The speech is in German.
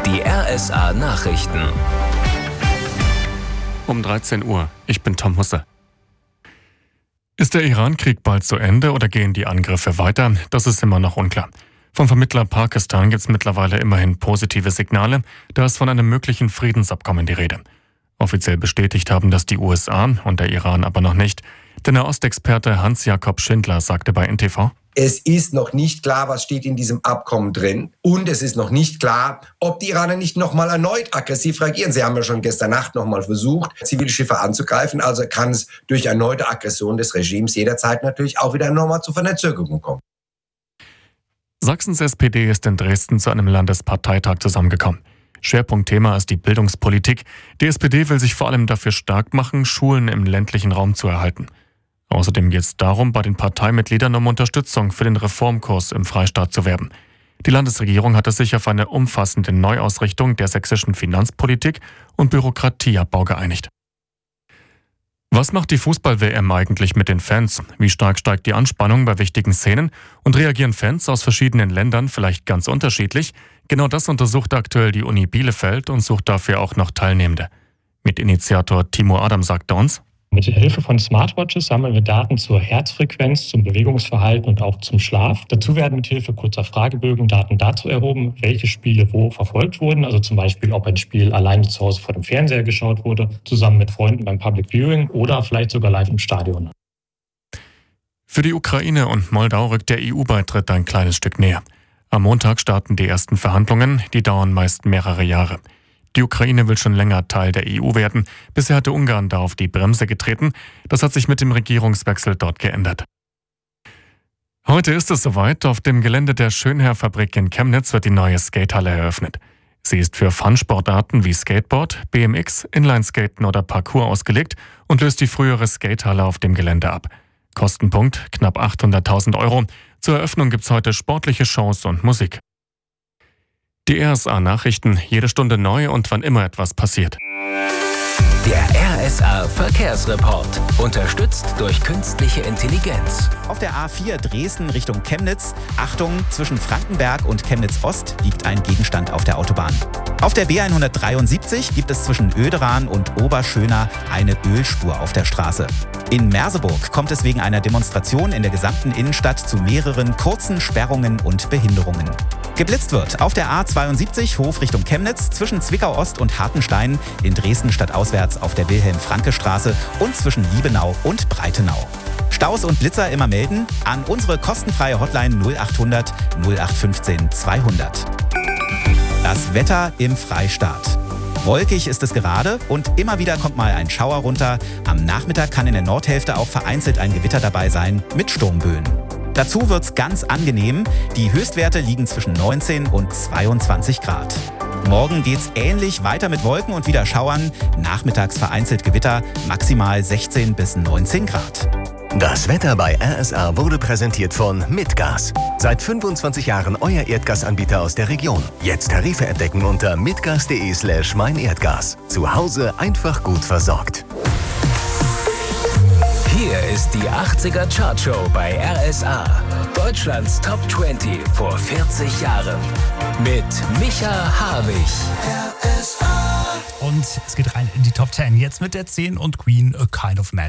Die RSA Nachrichten. Um 13 Uhr. Ich bin Tom Husse. Ist der Iran-Krieg bald zu Ende oder gehen die Angriffe weiter? Das ist immer noch unklar. Vom Vermittler Pakistan gibt es mittlerweile immerhin positive Signale. Da ist von einem möglichen Friedensabkommen die Rede. Offiziell bestätigt haben das die USA und der Iran aber noch nicht. Der Nahostexperte Hans-Jakob Schindler sagte bei NTV: Es ist noch nicht klar, was steht in diesem Abkommen drin. Und es ist noch nicht klar, ob die Iraner nicht nochmal erneut aggressiv reagieren. Sie haben ja schon gestern Nacht nochmal versucht, Zivilschiffe anzugreifen. Also kann es durch erneute Aggression des Regimes jederzeit natürlich auch wieder nochmal zu Verzögerungen kommen. Sachsens SPD ist in Dresden zu einem Landesparteitag zusammengekommen. Schwerpunktthema ist die Bildungspolitik. Die SPD will sich vor allem dafür stark machen, Schulen im ländlichen Raum zu erhalten. Außerdem geht es darum, bei den Parteimitgliedern um Unterstützung für den Reformkurs im Freistaat zu werben. Die Landesregierung hatte sich auf eine umfassende Neuausrichtung der sächsischen Finanzpolitik und Bürokratieabbau geeinigt. Was macht die Fußball-WM eigentlich mit den Fans? Wie stark steigt die Anspannung bei wichtigen Szenen? Und reagieren Fans aus verschiedenen Ländern vielleicht ganz unterschiedlich? Genau das untersucht aktuell die Uni Bielefeld und sucht dafür auch noch Teilnehmende. Mitinitiator Timo Adam sagte uns: Mit Hilfe von Smartwatches sammeln wir Daten zur Herzfrequenz, zum Bewegungsverhalten und auch zum Schlaf. Dazu werden mit Hilfe kurzer Fragebögen Daten dazu erhoben, welche Spiele wo verfolgt wurden. Also zum Beispiel, ob ein Spiel alleine zu Hause vor dem Fernseher geschaut wurde, zusammen mit Freunden beim Public Viewing oder vielleicht sogar live im Stadion. Für die Ukraine und Moldau rückt der EU-Beitritt ein kleines Stück näher. Am Montag starten die ersten Verhandlungen, die dauern meist mehrere Jahre. Die Ukraine will schon länger Teil der EU werden. Bisher hatte Ungarn da auf die Bremse getreten. Das hat sich mit dem Regierungswechsel dort geändert. Heute ist es soweit. Auf dem Gelände der Schönherr-Fabrik in Chemnitz wird die neue Skatehalle eröffnet. Sie ist für Fun-Sportarten wie Skateboard, BMX, Inlineskaten oder Parkour ausgelegt und löst die frühere Skatehalle auf dem Gelände ab. Kostenpunkt knapp 800.000 €. Zur Eröffnung gibt's heute sportliche Shows und Musik. Die RSA-Nachrichten, jede Stunde neu und wann immer etwas passiert. Der RSA-Verkehrsreport. Unterstützt durch künstliche Intelligenz. Auf der A4 Dresden Richtung Chemnitz. Achtung, zwischen Frankenberg und Chemnitz-Ost liegt ein Gegenstand auf der Autobahn. Auf der B173 gibt es zwischen Oederan und Oberschöna eine Ölspur auf der Straße. In Merseburg kommt es wegen einer Demonstration in der gesamten Innenstadt zu mehreren kurzen Sperrungen und Behinderungen. Geblitzt wird auf der A72 Hof Richtung Chemnitz zwischen Zwickau-Ost und Hartenstein, in Dresden stadtauswärts auf der Wilhelm-Franke-Straße und zwischen Liebenau und Breitenau. Staus und Blitzer immer melden an unsere kostenfreie Hotline 0800 0815 200. Das Wetter im Freistaat. Wolkig ist es gerade und immer wieder kommt mal ein Schauer runter. Am Nachmittag kann in der Nordhälfte auch vereinzelt ein Gewitter dabei sein mit Sturmböen. Dazu wird's ganz angenehm. Die Höchstwerte liegen zwischen 19 und 22 Grad. Morgen geht's ähnlich weiter mit Wolken und wieder Schauern. Nachmittags vereinzelt Gewitter, maximal 16 bis 19 Grad. Das Wetter bei RSA wurde präsentiert von Mitgas. Seit 25 Jahren euer Erdgasanbieter aus der Region. Jetzt Tarife entdecken unter mitgas.de/meinerdgas. Zu Hause einfach gut versorgt. Hier ist die 80er Chartshow bei RSA. Deutschlands Top 20 vor 40 Jahren. Mit Micha Harwig. Und es geht rein in die Top 10. Jetzt mit der 10 und Queen A Kind of Man.